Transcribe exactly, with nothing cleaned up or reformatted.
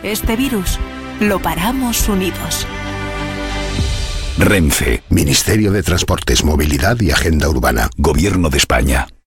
Este virus lo paramos unidos. Renfe, Ministerio de Transportes, Movilidad y Agenda Urbana, Gobierno de España.